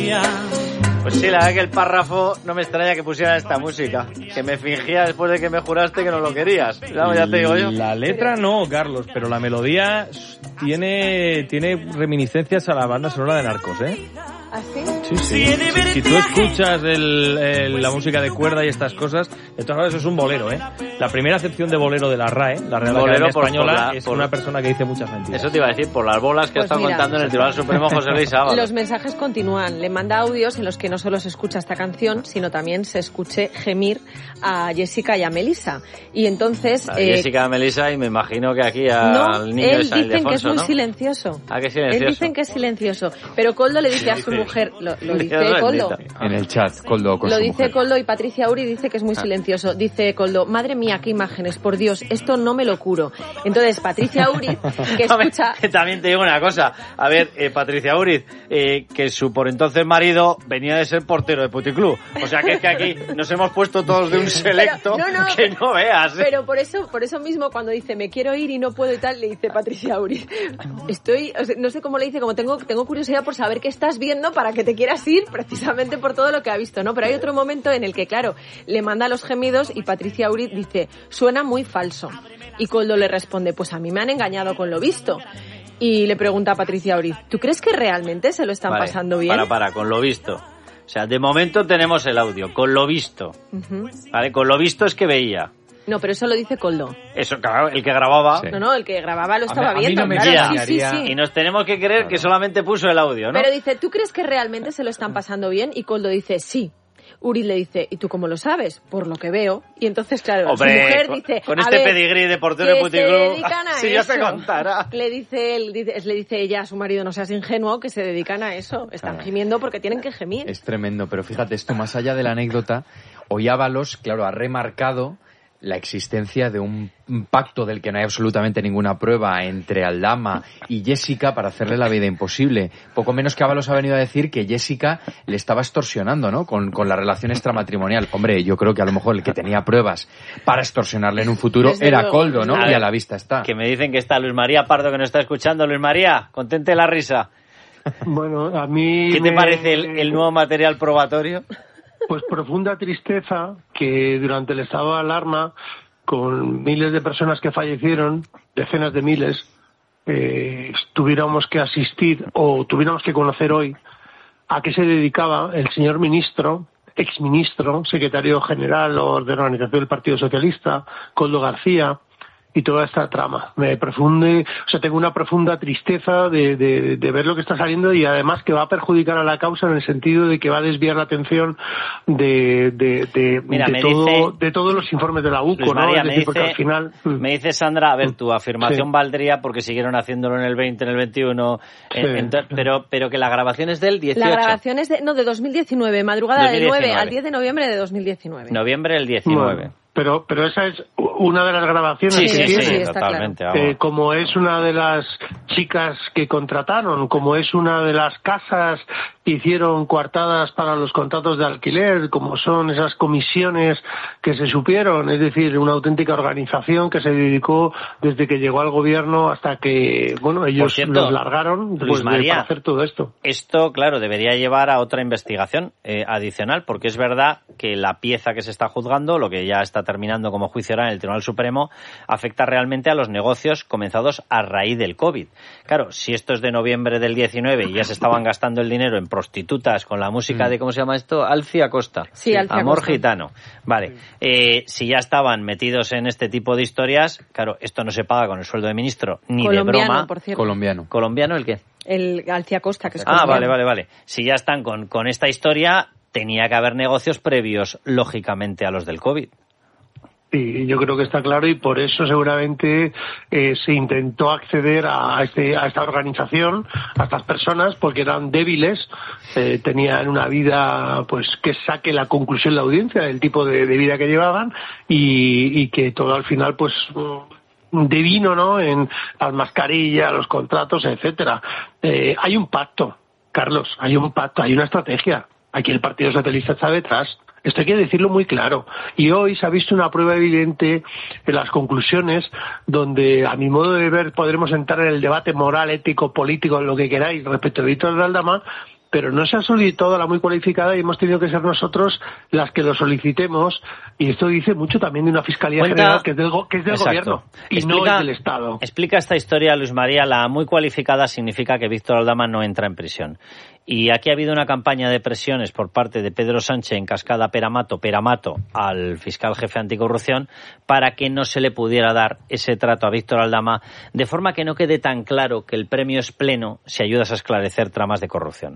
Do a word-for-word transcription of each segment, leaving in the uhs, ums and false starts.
melodía. Pues sí, la verdad que el párrafo no me extraña que pusieran esta música. Que me fingía después de que me juraste que no lo querías. ¿Sabes? Ya te digo yo. La letra no, Carlos, pero la melodía tiene, tiene reminiscencias a la banda sonora de Narcos, ¿eh? ¿Ah, sí? Sí, sí. Si, si tú escuchas el, el, la música de cuerda y estas cosas, de todas maneras eso es un bolero, ¿eh? La primera acepción de bolero de la R A E, la Real Academia Española, por la, es por una persona que dice muchas mentiras. Eso te iba a decir, por las bolas que pues están contando en el Tribunal Supremo José Luis Ábalos. Los mensajes continúan. Le manda audios en los que no solo se escucha esta canción, sino también se escuche gemir a Jessica y a Melissa. Y entonces... A eh, Jessica y a Melissa, y me imagino que aquí al no, niño él de San dicen Ildefonso, que es muy ¿no? silencioso. Ah, que silencioso. Él dicen que es silencioso. Pero Coldo le dice a su mujer... Lo, lo dice Coldo. En el chat, Coldo con Lo su dice mujer. Coldo y Patricia Uri dice que es muy silencioso. Dice Coldo, madre mía, qué imágenes, por Dios, esto no me lo curo. Entonces, Patricia Uri, que escucha... También te digo una cosa. A ver, eh, Patricia Uri, eh, que su por entonces marido venía de ser portero de puticlub. O sea que es que aquí nos hemos puesto todos de un selecto pero, no, no, que no veas. ¿eh? Pero por eso, por eso mismo, cuando dice, me quiero ir y no puedo y tal, le dice Patricia Uri, estoy, o sea, no sé cómo le dice, como tengo, tengo curiosidad por saber qué estás viendo para que te quieras ir, precisamente por todo lo que ha visto, ¿no? Pero hay otro momento en el que, claro, le manda los gemidos y Patricia Uri dice, suena muy falso. Y Coldo le responde, pues a mí me han engañado con lo visto. Y le pregunta a Patricia Uri, ¿tú crees que realmente se lo están vale, pasando bien? Para, para, con lo visto. O sea, de momento tenemos el audio, con lo visto. Uh-huh. Vale, con lo visto es que veía. No, pero eso lo dice Coldo. Eso, claro, el que grababa. Sí. No, no, el que grababa lo estaba a mí, viendo. a mí no me claro, sí, sí, sí. Y nos tenemos que creer claro. que solamente puso el audio, ¿no? Pero dice, ¿tú crees que realmente se lo están pasando bien? Y Coldo dice, sí. Uri le dice, ¿y tú cómo lo sabes? Por lo que veo. Y entonces, claro, Hombre, su mujer con, dice... Con este ver, pedigrí de portero de puticlub, si ya se contara. Le dice, él, dice, le dice ella a su marido, no seas ingenuo, que se dedican a eso. Están claro. gimiendo porque tienen que gemir. Es tremendo, pero fíjate, esto más allá de la anécdota, hoy Ábalos, claro, ha remarcado la existencia de un pacto del que no hay absolutamente ninguna prueba entre Aldama y Jessica para hacerle la vida imposible. Poco menos que Ábalos ha venido a decir que Jessica le estaba extorsionando, ¿no? Con, con la relación extramatrimonial. Hombre, yo creo que a lo mejor el que tenía pruebas para extorsionarle en un futuro Desde era luego. Coldo, ¿no? A ver, y a la vista está. Que me dicen que está Luis María Pardo que nos está escuchando. Luis María, contente la risa. Bueno, a mí... ¿Qué me... te parece el, el nuevo material probatorio? Pues profunda tristeza que durante el estado de alarma, con miles de personas que fallecieron, decenas de miles, eh, tuviéramos que asistir o tuviéramos que conocer hoy a qué se dedicaba el señor ministro, exministro, secretario general o de la organización del Partido Socialista, Coldo García, y toda esta trama. Me profunde, o sea, tengo una profunda tristeza de, de, de ver lo que está saliendo y además que va a perjudicar a la causa en el sentido de que va a desviar la atención de, de, de, Mira, de, me todo, dice, de todos los informes de la U C O, Luis María, ¿no? Es decir, me, dice, porque al final... me dice Sandra, a ver, tu afirmación sí. valdría porque siguieron haciéndolo en el veinte, en el veintiuno, sí. en, en, pero, pero que la grabación es del dieciocho. La grabación es de, no, de dos mil diecinueve, madrugada dos mil diecinueve. Del nueve al diez de noviembre de dos mil diecinueve. Noviembre del diecinueve. Bueno. Pero, pero esa es una de las grabaciones sí, que sí, tiene. Sí, totalmente. Claro. Eh, como es una de las chicas que contrataron, como es una de las casas que hicieron coartadas para los contratos de alquiler, como son esas comisiones que se supieron, es decir, una auténtica organización que se dedicó desde que llegó al gobierno hasta que, bueno, ellos cierto, los largaron pues, María, de, para hacer todo esto. Esto, claro, debería llevar a otra investigación eh, adicional, porque es verdad que la pieza que se está juzgando, lo que ya está terminando como juicio ahora en el Tribunal Supremo, afecta realmente a los negocios comenzados a raíz del COVID. Claro, si esto es de noviembre del diecinueve y ya se estaban gastando el dinero en prostitutas con la música mm. de, ¿cómo se llama esto? Alcia Costa. Sí, Alcia Amor Costa. Gitano. Vale. Eh, si ya estaban metidos en este tipo de historias, claro, esto no se paga con el sueldo de ministro ni colombiano, de broma. Por cierto. Colombiano. ¿Colombiano el qué? El Alcia Costa, que es Ah, colombiano. vale, vale, vale. Si ya están con, con esta historia, tenía que haber negocios previos, lógicamente, a los del COVID. Sí, yo creo que está claro y por eso seguramente eh, se intentó acceder a, este, a esta organización, a estas personas, porque eran débiles, eh, tenían una vida pues que saque la conclusión de la audiencia del tipo de, de vida que llevaban y, y que todo al final pues devino, ¿no?, en las mascarillas, los contratos, etcétera. Eh, hay un pacto, Carlos, hay un pacto, hay una estrategia. Aquí el Partido Socialista está detrás. Esto hay que decirlo muy claro. Y hoy se ha visto una prueba evidente en las conclusiones donde, a mi modo de ver, podremos entrar en el debate moral, ético, político, lo que queráis respecto a Víctor de Aldama, pero no se ha solicitado a la muy cualificada y hemos tenido que ser nosotros las que lo solicitemos, y esto dice mucho también de una Fiscalía Cuenta... General que es del, go... que es del gobierno y explica, no es del Estado. Explica esta historia, Luis María. La muy cualificada significa que Víctor Aldama no entra en prisión. Y aquí ha habido una campaña de presiones por parte de Pedro Sánchez en Cascada Peramato, Peramato al fiscal jefe anticorrupción, para que no se le pudiera dar ese trato a Víctor Aldama, de forma que no quede tan claro que el premio es pleno si ayudas a esclarecer tramas de corrupción.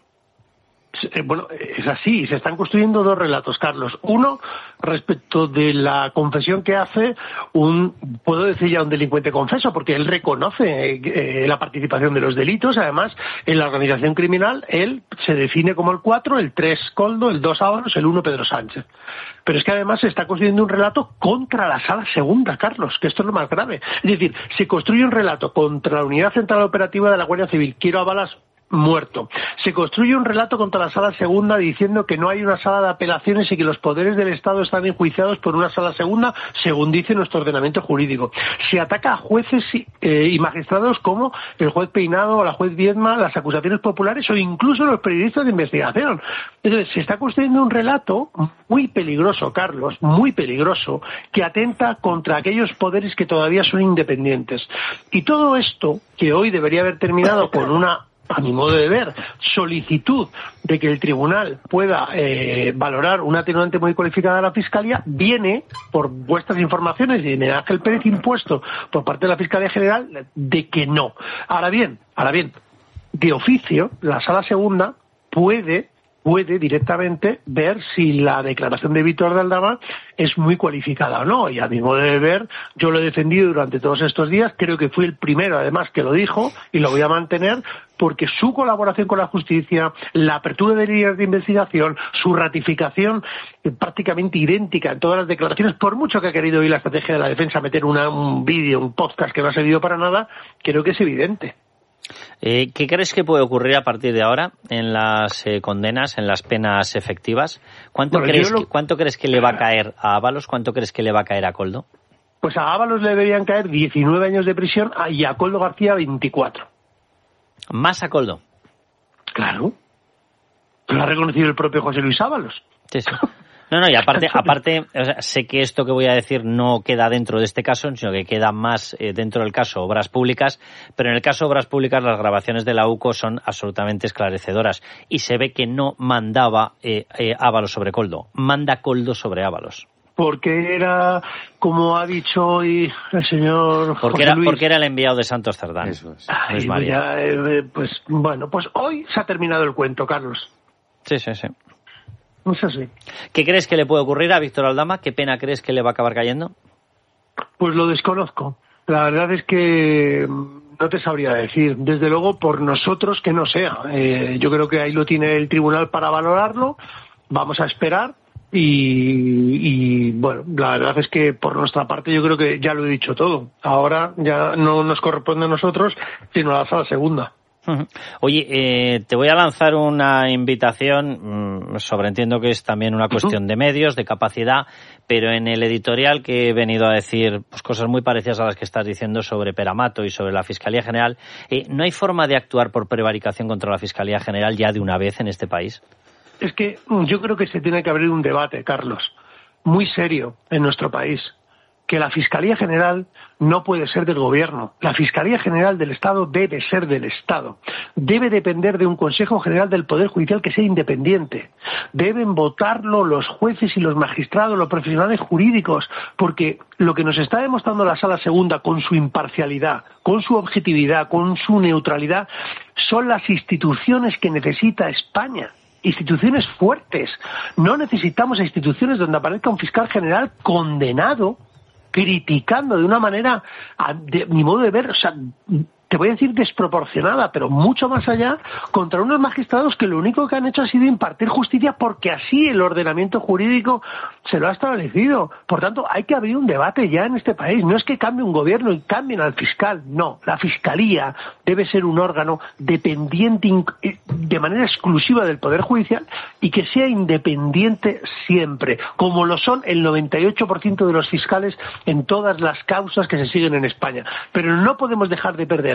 Bueno, es así, se están construyendo dos relatos, Carlos. Uno, respecto de la confesión que hace un, puedo decir ya un delincuente confeso, porque él reconoce eh, la participación de los delitos. Además, en la organización criminal, él se define como el cuatro, el tres Koldo, el dos Ábalos, el uno Pedro Sánchez. Pero es que además se está construyendo un relato contra la Sala Segunda, Carlos, que esto es lo más grave. Es decir, se construye un relato contra la Unidad Central Operativa de la Guardia Civil, Quiero Ábalos, muerto. Se construye un relato contra la Sala Segunda diciendo que no hay una sala de apelaciones y que los poderes del Estado están enjuiciados por una Sala Segunda, según dice nuestro ordenamiento jurídico. Se ataca a jueces eh, y magistrados como el juez Peinado o la juez Viedma, las acusaciones populares o incluso los periodistas de investigación. Entonces, se está construyendo un relato muy peligroso, Carlos, muy peligroso, que atenta contra aquellos poderes que todavía son independientes. Y todo esto, que hoy debería haber terminado con una, a mi modo de ver, solicitud de que el tribunal pueda eh, valorar una atenuante muy cualificada de la Fiscalía, viene por vuestras informaciones y de Ángel Pérez impuesto por parte de la Fiscalía General de que no. Ahora bien, ahora bien, de oficio, la Sala Segunda puede puede directamente ver si la declaración de Víctor de Aldama es muy cualificada o no. Y a mi modo de ver, yo lo he defendido durante todos estos días, creo que fui el primero además que lo dijo y lo voy a mantener, porque su colaboración con la justicia, la apertura de líneas de investigación, su ratificación eh, prácticamente idéntica en todas las declaraciones, por mucho que ha querido hoy la estrategia de la defensa meter una, un vídeo, un podcast que no ha servido para nada, creo que es evidente. Eh, ¿Qué crees que puede ocurrir a partir de ahora en las eh, condenas, en las penas efectivas? ¿Cuánto, bueno, crees lo... que, ¿Cuánto crees que le va a caer a Ábalos? ¿Cuánto crees que le va a caer a Koldo? Pues a Ábalos le deberían caer diecinueve años de prisión y a Koldo García veinticuatro. ¿Más a Koldo? Claro. Lo ha reconocido el propio José Luis Ábalos. Sí, sí. No, no, y aparte, aparte o sea, sé que esto que voy a decir no queda dentro de este caso, sino que queda más eh, dentro del caso Obras Públicas, pero en el caso Obras Públicas las grabaciones de la U C O son absolutamente esclarecedoras y se ve que no mandaba eh, eh, Ábalos sobre Koldo, manda Koldo sobre Ábalos. Porque era, como ha dicho hoy el señor porque José era, Luis... Porque era el enviado de Santos Cerdán. Eso es. Ay, ya, eh, pues bueno, pues hoy se ha terminado el cuento, Carlos. Sí, sí, sí. No sé si. ¿Qué crees que le puede ocurrir a Víctor Aldama? ¿Qué pena crees que le va a acabar cayendo? Pues lo desconozco. La verdad es que no te sabría decir. Desde luego, por nosotros que no sea. Eh, yo creo que ahí lo tiene el tribunal para valorarlo. Vamos a esperar. Y, y bueno, la verdad es que por nuestra parte yo creo que ya lo he dicho todo. Ahora ya no nos corresponde a nosotros, sino a la Sala Segunda. Oye, eh, te voy a lanzar una invitación, mmm, sobreentiendo que es también una cuestión de medios, de capacidad, pero en el editorial que he venido a decir pues cosas muy parecidas a las que estás diciendo sobre Peramato y sobre la Fiscalía General, eh, ¿no hay forma de actuar por prevaricación contra la Fiscalía General ya de una vez en este país? Es que yo creo que se tiene que abrir un debate, Carlos, muy serio en nuestro país. Que la Fiscalía General no puede ser del Gobierno. La Fiscalía General del Estado debe ser del Estado. Debe depender de un Consejo General del Poder Judicial que sea independiente. Deben votarlo los jueces y los magistrados, los profesionales jurídicos, porque lo que nos está demostrando la Sala Segunda con su imparcialidad, con su objetividad, con su neutralidad, son las instituciones que necesita España. Instituciones fuertes. No necesitamos instituciones donde aparezca un fiscal general condenado criticando de una manera, a de, mi modo de ver, o sea, te voy a decir desproporcionada, pero mucho más allá, contra unos magistrados que lo único que han hecho ha sido impartir justicia porque así el ordenamiento jurídico se lo ha establecido. Por tanto, hay que abrir un debate ya en este país. No es que cambie un gobierno y cambien al fiscal, no. La Fiscalía debe ser un órgano dependiente de manera exclusiva del Poder Judicial y que sea independiente siempre, como lo son el noventa y ocho por ciento de los fiscales en todas las causas que se siguen en España. Pero no podemos dejar de perder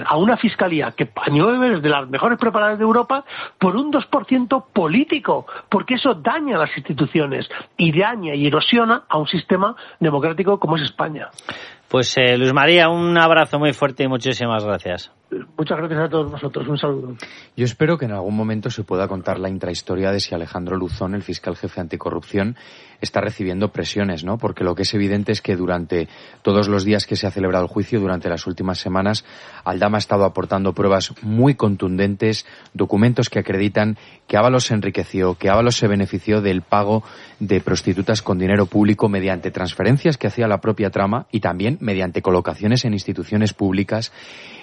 someter a una fiscalía que a mi ver es de las mejores preparadas de Europa por un dos por ciento político, porque eso daña a las instituciones y daña y erosiona a un sistema democrático como es España. Pues eh, Luis María, un abrazo muy fuerte y muchísimas gracias. Muchas gracias a todos vosotros. Un saludo. Yo espero que en algún momento se pueda contar la intrahistoria de si Alejandro Luzón, el fiscal jefe anticorrupción, está recibiendo presiones, ¿no? Porque lo que es evidente es que durante todos los días que se ha celebrado el juicio, durante las últimas semanas, Aldama ha estado aportando pruebas muy contundentes, documentos que acreditan que Ábalos se enriqueció, que Ábalos se benefició del pago de prostitutas con dinero público mediante transferencias que hacía la propia trama y también mediante colocaciones en instituciones públicas.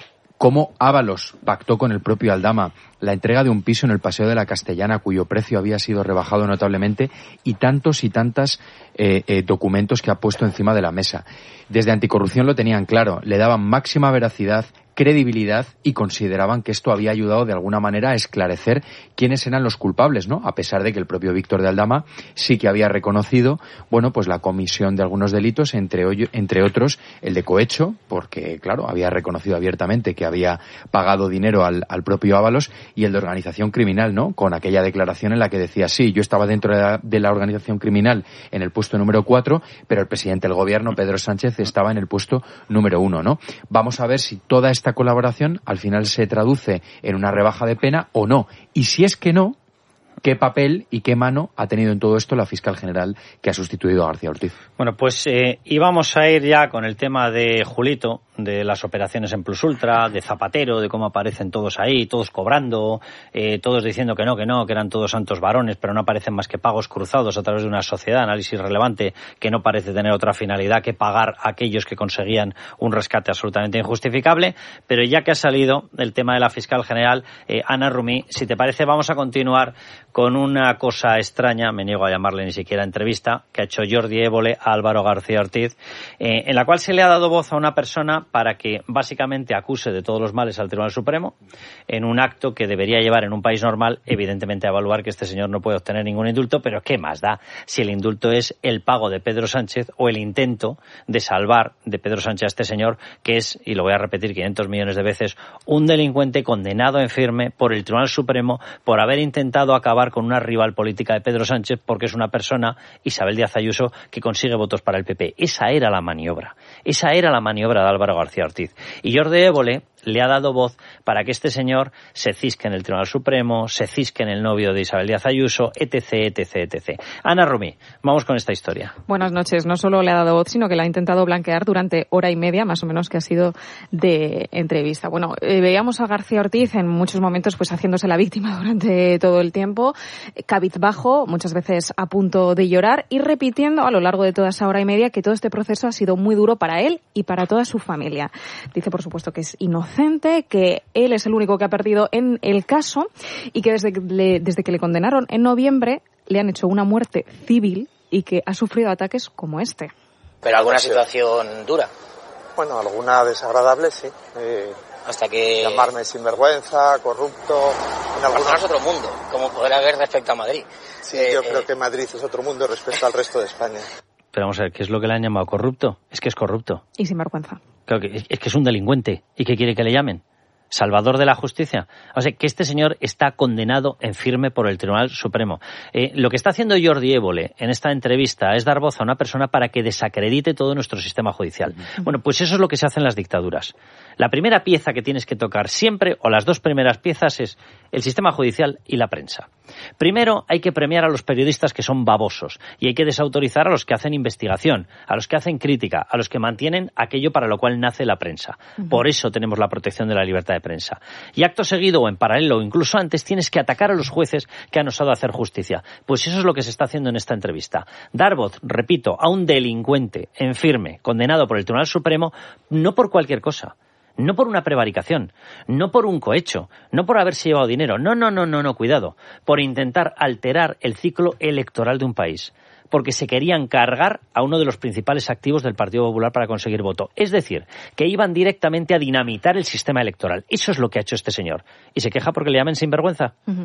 Cómo Ábalos pactó con el propio Aldama la entrega de un piso en el Paseo de la Castellana, cuyo precio había sido rebajado notablemente, y tantos y tantas eh, eh, documentos que ha puesto encima de la mesa. Desde Anticorrupción lo tenían claro, le daban máxima veracidad, credibilidad y consideraban que esto había ayudado de alguna manera a esclarecer quiénes eran los culpables, ¿no? A pesar de que el propio Víctor de Aldama sí que había reconocido, bueno, pues la comisión de algunos delitos, entre, entre otros el de cohecho, porque, claro, había reconocido abiertamente que había pagado dinero al, al propio Ábalos, y el de organización criminal, ¿no? Con aquella declaración en la que decía, sí, yo estaba dentro de la, de la organización criminal en el puesto número cuatro, pero el presidente del gobierno, Pedro Sánchez, estaba en el puesto número uno, ¿no? Vamos a ver si toda esta colaboración al final se traduce en una rebaja de pena o no. Y si es que no, ¿qué papel y qué mano ha tenido en todo esto la fiscal general que ha sustituido a García Ortiz? Bueno, pues eh, íbamos a ir ya con el tema de Julito, de las operaciones en Plus Ultra, de Zapatero, de cómo aparecen todos ahí, todos cobrando, eh, todos diciendo que no, que no, que eran todos santos varones, pero no aparecen más que pagos cruzados a través de una sociedad, análisis relevante, que no parece tener otra finalidad que pagar a aquellos que conseguían un rescate absolutamente injustificable. Pero ya que ha salido el tema de la fiscal general, eh, Ana Rumí, si te parece, vamos a continuar con una cosa extraña, me niego a llamarle ni siquiera entrevista, que ha hecho Jordi Évole a Álvaro García Ortiz, eh, en la cual se le ha dado voz a una persona para que básicamente acuse de todos los males al Tribunal Supremo, en un acto que debería llevar en un país normal, evidentemente, a evaluar que este señor no puede obtener ningún indulto, pero ¿qué más da si el indulto es el pago de Pedro Sánchez o el intento de salvar de Pedro Sánchez a este señor, que es, y lo voy a repetir quinientos millones de veces, un delincuente condenado en firme por el Tribunal Supremo por haber intentado acabar con una rival política de Pedro Sánchez, porque es una persona, Isabel Díaz Ayuso, que consigue votos para el P P. Esa era la maniobra. Esa era la maniobra de Álvaro García Ortiz. Y Jordi Évole le ha dado voz para que este señor se cisque en el Tribunal Supremo, se cisque en el novio de Isabel Díaz Ayuso, etc, etc, etc. Ana Rumí, vamos con esta historia. Buenas noches. No solo le ha dado voz, sino que la ha intentado blanquear durante hora y media, más o menos, que ha sido de entrevista. Bueno, eh, veíamos a García Ortiz en muchos momentos pues haciéndose la víctima durante todo el tiempo, cabizbajo, muchas veces a punto de llorar, y repitiendo a lo largo de toda esa hora y media que todo este proceso ha sido muy duro para él y para toda su familia. Dice, por supuesto, que es inocente, que él es el único que ha perdido en el caso y que desde que le, desde que le condenaron en noviembre le han hecho una muerte civil y que ha sufrido ataques como este. ¿Pero alguna situación dura? Bueno, alguna desagradable, sí. Eh, Hasta que... Llamarme sinvergüenza, corrupto... En algunos... es otro mundo, como poder haber respecto a Madrid. Sí, eh, yo eh... creo que Madrid es otro mundo respecto al resto de España. Pero vamos a ver, ¿qué es lo que le han llamado corrupto? Es que es corrupto. Y sinvergüenza. Claro, que es que es un delincuente. ¿Y qué quiere que le llamen? ¿Salvador de la justicia? O sea, que este señor está condenado en firme por el Tribunal Supremo. Eh, lo que está haciendo Jordi Évole en esta entrevista es dar voz a una persona para que desacredite todo nuestro sistema judicial. Bueno, pues eso es lo que se hace en las dictaduras. La primera pieza que tienes que tocar siempre, o las dos primeras piezas, es el sistema judicial y la prensa. Primero hay que premiar a los periodistas que son babosos y hay que desautorizar a los que hacen investigación, a los que hacen crítica, a los que mantienen aquello para lo cual nace la prensa. Por eso tenemos la protección de la libertad de prensa. Y acto seguido o en paralelo o incluso antes tienes que atacar a los jueces que han osado hacer justicia. Pues eso es lo que se está haciendo en esta entrevista. Dar voz, repito, a un delincuente en firme, condenado por el Tribunal Supremo, no por cualquier cosa. No por una prevaricación, no por un cohecho, no por haberse llevado dinero, no, no, no, no, no, cuidado, por intentar alterar el ciclo electoral de un país, porque se querían cargar a uno de los principales activos del Partido Popular para conseguir voto. Es decir, que iban directamente a dinamitar el sistema electoral. Eso es lo que ha hecho este señor. ¿Y se queja porque le llamen sinvergüenza? Uh-huh.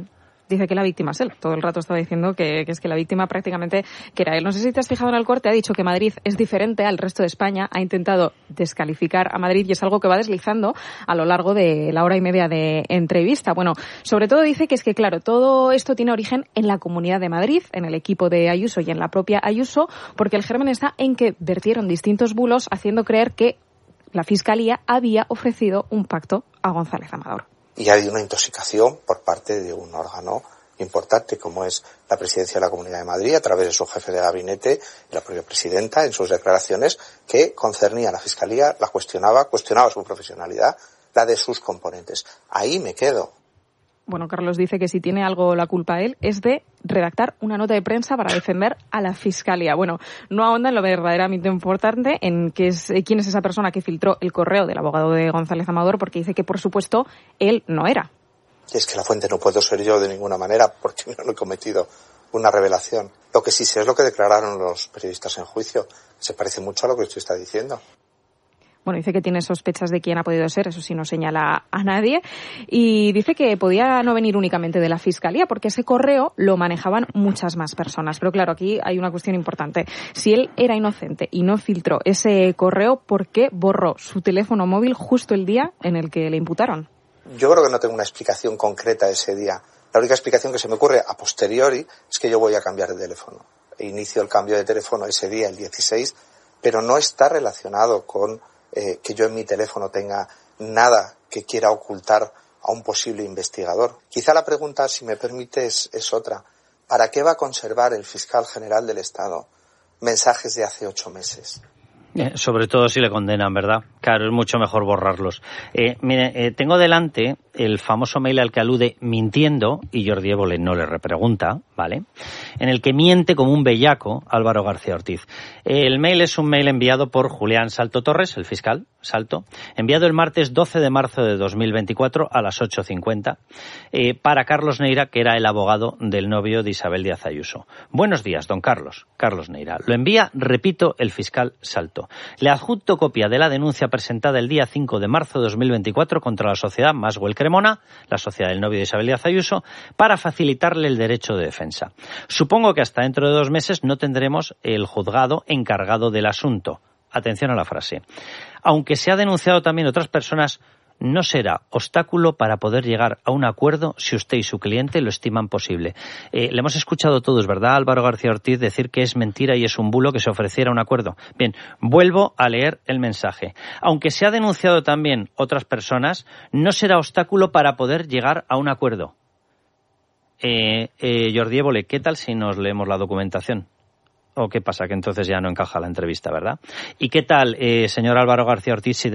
dice que la víctima es él. Todo el rato estaba diciendo que, que es que la víctima prácticamente que era él. No sé si te has fijado en el corte, ha dicho que Madrid es diferente al resto de España, ha intentado descalificar a Madrid y es algo que va deslizando a lo largo de la hora y media de entrevista. Bueno, sobre todo dice que es que, claro, todo esto tiene origen en la Comunidad de Madrid, en el equipo de Ayuso y en la propia Ayuso, porque el germen está en que vertieron distintos bulos haciendo creer que la Fiscalía había ofrecido un pacto a González Amador. Y ha habido una intoxicación por parte de un órgano importante como es la Presidencia de la Comunidad de Madrid, a través de su jefe de gabinete y la propia presidenta en sus declaraciones, que concernía a la Fiscalía, la cuestionaba, cuestionaba su profesionalidad, la de sus componentes. Ahí me quedo. Bueno, Carlos dice que si tiene algo la culpa él es de redactar una nota de prensa para defender a la Fiscalía. Bueno, no ahonda en lo verdaderamente importante, en qué es, quién es esa persona que filtró el correo del abogado de González Amador, porque dice que, por supuesto, él no era. Y es que la fuente no puedo ser yo de ninguna manera, porque no he cometido una revelación. Lo que sí sé es lo que declararon los periodistas en juicio. Se parece mucho a lo que usted está diciendo. Bueno, dice que tiene sospechas de quién ha podido ser, eso sí no señala a nadie, y dice que podía no venir únicamente de la Fiscalía, porque ese correo lo manejaban muchas más personas. Pero claro, aquí hay una cuestión importante. Si él era inocente y no filtró ese correo, ¿por qué borró su teléfono móvil justo el día en el que le imputaron? Yo creo que no tengo una explicación concreta ese día. La única explicación que se me ocurre a posteriori es que yo voy a cambiar de teléfono. E inicio el cambio de teléfono ese día, el dieciséis, pero no está relacionado con Eh, que yo en mi teléfono tenga nada que quiera ocultar a un posible investigador. Quizá la pregunta, si me permite, es, es otra. ¿Para qué va a conservar el fiscal general del Estado mensajes de hace ocho meses? Eh, sobre todo si le condenan, ¿verdad? Claro, es mucho mejor borrarlos. Eh, mire, eh, tengo delante el famoso mail al que alude mintiendo, y Jordi Évole no le repregunta, ¿vale? En el que miente como un bellaco Álvaro García Ortiz. Eh, el mail es un mail enviado por Julián Salto Torres, el fiscal, Salto, enviado el martes doce de marzo de dos mil veinticuatro a las ocho cincuenta, eh, para Carlos Neira, que era el abogado del novio de Isabel Díaz Ayuso. Buenos días, don Carlos. Carlos Neira. Lo envía, repito, el fiscal Salto. Le adjunto copia de la denuncia presentada el día cinco de marzo de dos mil veinticuatro contra la sociedad Maswell Cremona, la sociedad del novio de Isabel Díaz Ayuso, para facilitarle el derecho de defensa. Supongo que hasta dentro de dos meses no tendremos el juzgado encargado del asunto. Atención a la frase. Aunque se ha denunciado también otras personas, no será obstáculo para poder llegar a un acuerdo si usted y su cliente lo estiman posible. Eh, le hemos escuchado todos, ¿verdad, Álvaro García Ortiz, decir que es mentira y es un bulo que se ofreciera un acuerdo? Bien, vuelvo a leer el mensaje. Aunque se ha denunciado también otras personas, no será obstáculo para poder llegar a un acuerdo. Eh, eh, Jordi Évole, ¿qué tal si nos leemos la documentación? ¿O qué pasa? Que entonces ya no encaja la entrevista, ¿verdad? ¿Y qué tal, eh, señor Álvaro García Ortiz, si